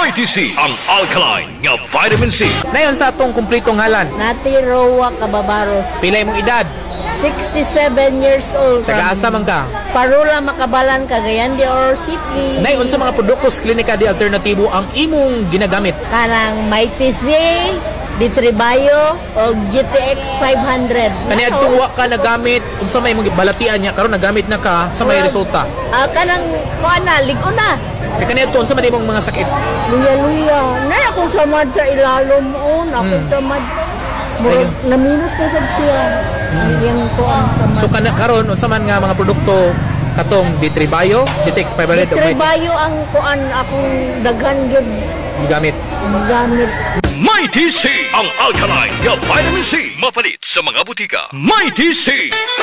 Mighty C, ang alkaline nga vitamin C. Dayon sa atong kumpletong ngalan. Nati Roa Cababaros, Pila imong edad? 67 years old. Taga-asa man ka? Parula Makabalan, Cagayan de Oro City. Dayon sa mga produkto sa klinika di alternatibo ang imong ginagamit. Kanang Mighty Z, Bitribayo, o GTX 500. Kaniad tuwa ka nagamit unsa may imong balatian niya karon nagamit na ka sa may resulta. Kanang kuana, ligo na. Kay kaniad tuon sa man imong mga sakit. Luya-luya. Nay akong samad sa ilalom on. Akong samad. Murag na-minus na sad siya. Ang iyang kuan samad. So karon unsa man nga mga produkto katong Bitribayo, GTX 500 Bitribayo ang kuan akong daghan gyud gamit. gamit. Mighty C, ang alkaline nga vitamin C. Mapalit sa mga butika. Mighty C.